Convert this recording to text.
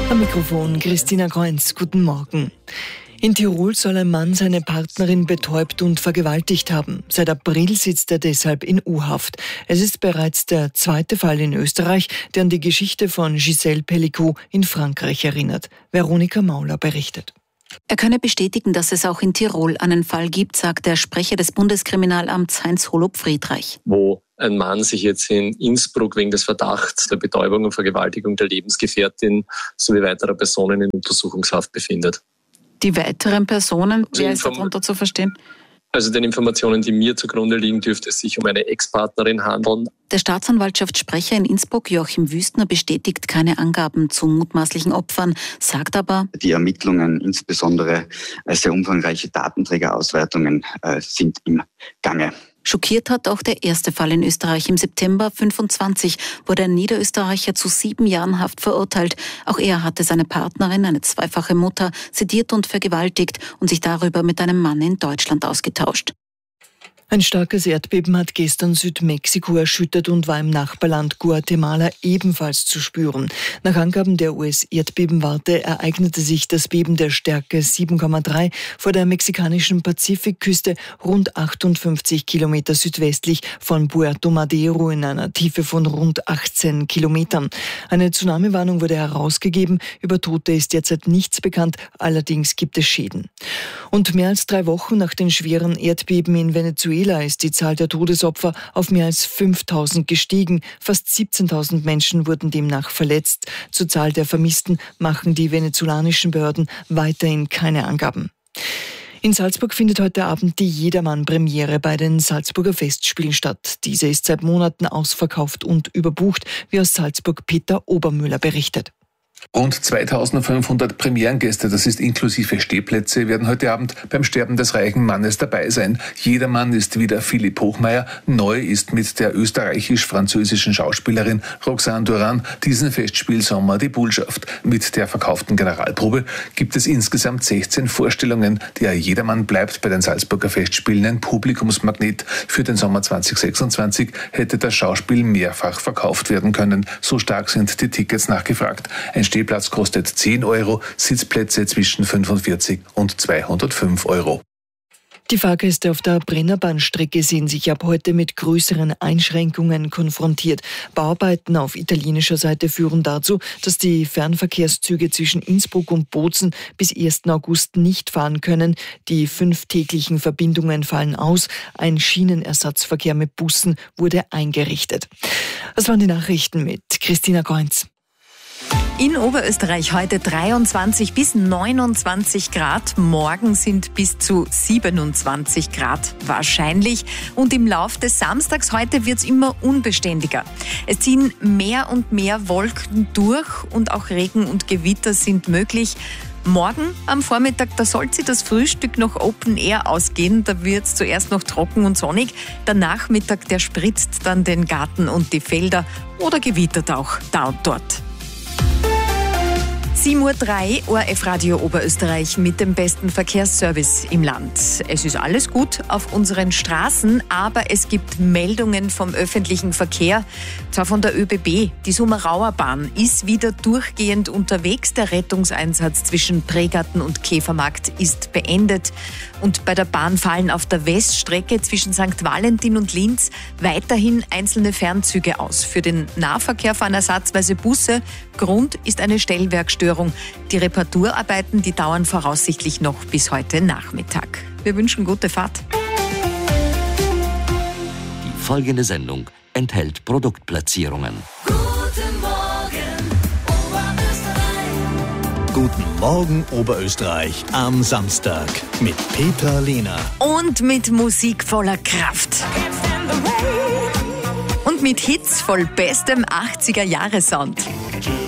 Am Mikrofon Christina Kreunz. Guten Morgen. In Tirol soll ein Mann seine Partnerin betäubt und vergewaltigt haben. Seit April sitzt er deshalb in U-Haft. Es ist bereits der zweite Fall in Österreich, der an die Geschichte von Gisèle Pelicot in Frankreich erinnert. Veronika Mauler berichtet. Er könne bestätigen, dass es auch in Tirol einen Fall gibt, sagt der Sprecher des Bundeskriminalamts Heinz-Holub-Friedreich. Wo ein Mann sich jetzt in Innsbruck wegen des Verdachts der Betäubung und Vergewaltigung der Lebensgefährtin sowie weiterer Personen in Untersuchungshaft befindet. Die weiteren Personen, wer ist darunter zu verstehen? Also den Informationen, die mir zugrunde liegen, dürfte es sich um eine Ex-Partnerin handeln. Der Staatsanwaltschaftssprecher in Innsbruck, Joachim Wüstner, bestätigt keine Angaben zu mutmaßlichen Opfern, sagt aber: Die Ermittlungen, insbesondere sehr umfangreiche Datenträgerauswertungen, sind im Gange. Schockiert hat auch der erste Fall in Österreich. Im September 25 wurde ein Niederösterreicher zu 7 Jahren Haft verurteilt. Auch er hatte seine Partnerin, eine zweifache Mutter, sediert und vergewaltigt und sich darüber mit einem Mann in Deutschland ausgetauscht. Ein starkes Erdbeben hat gestern Südmexiko erschüttert und war im Nachbarland Guatemala ebenfalls zu spüren. Nach Angaben der US-Erdbebenwarte ereignete sich das Beben der Stärke 7,3 vor der mexikanischen Pazifikküste rund 58 Kilometer südwestlich von Puerto Madero in einer Tiefe von rund 18 Kilometern. Eine Tsunami-Warnung wurde herausgegeben. Über Tote ist derzeit nichts bekannt, allerdings gibt es Schäden. Und mehr als 3 Wochen nach den schweren Erdbeben in Venezuela ist die Zahl der Todesopfer auf mehr als 5.000 gestiegen. Fast 17.000 Menschen wurden demnach verletzt. Zur Zahl der Vermissten machen die venezolanischen Behörden weiterhin keine Angaben. In Salzburg findet heute Abend die Jedermann-Premiere bei den Salzburger Festspielen statt. Diese ist seit Monaten ausverkauft und überbucht, wie aus Salzburg Peter Obermüller berichtet. Rund 2500 Premierengäste, das ist inklusive Stehplätze, werden heute Abend beim Sterben des reichen Mannes dabei sein. Jedermann ist wieder Philipp Hochmeier. Neu ist mit der österreichisch-französischen Schauspielerin Roxane Duran diesen Festspielsommer die Bullschaft. Mit der verkauften Generalprobe gibt es insgesamt 16 Vorstellungen. Der Jedermann bleibt bei den Salzburger Festspielen ein Publikumsmagnet. Für den Sommer 2026 hätte das Schauspiel mehrfach verkauft werden können. So stark sind die Tickets nachgefragt. Ein Stehplatz kostet 10 Euro, Sitzplätze zwischen 45 und 205 Euro. Die Fahrgäste auf der Brennerbahnstrecke sehen sich ab heute mit größeren Einschränkungen konfrontiert. Bauarbeiten auf italienischer Seite führen dazu, dass die Fernverkehrszüge zwischen Innsbruck und Bozen bis 1. August nicht fahren können. Die 5 täglichen Verbindungen fallen aus. Ein Schienenersatzverkehr mit Bussen wurde eingerichtet. Das waren die Nachrichten mit Christina Kreunz. In Oberösterreich heute 23 bis 29 Grad. Morgen sind bis zu 27 Grad wahrscheinlich. Und im Lauf des Samstags heute wird es immer unbeständiger. Es ziehen mehr und mehr Wolken durch und auch Regen und Gewitter sind möglich. Morgen am Vormittag, da soll sich das Frühstück noch Open Air ausgehen. Da wird es zuerst noch trocken und sonnig. Der Nachmittag, der spritzt dann den Garten und die Felder oder gewittert auch da und dort. 7:03 Uhr, ORF Radio Oberösterreich mit dem besten Verkehrsservice im Land. Es ist alles gut auf unseren Straßen, aber es gibt Meldungen vom öffentlichen Verkehr, zwar von der ÖBB. Die Summerauer Bahn ist wieder durchgehend unterwegs. Der Rettungseinsatz zwischen Pregarten und Käfermarkt ist beendet. Und bei der Bahn fallen auf der Weststrecke zwischen St. Valentin und Linz weiterhin einzelne Fernzüge aus. Für den Nahverkehr fahren ersatzweise Busse. Grund ist eine Stellwerkstörung. Die Reparaturarbeiten, die dauern voraussichtlich noch bis heute Nachmittag. Wir wünschen gute Fahrt. Die folgende Sendung enthält Produktplatzierungen. Guten Morgen, Oberösterreich. Guten Morgen, Oberösterreich am Samstag mit Petra Lehner. Und mit Musik voller Kraft. Und mit Hits voll bestem 80er-Jahre-Sound.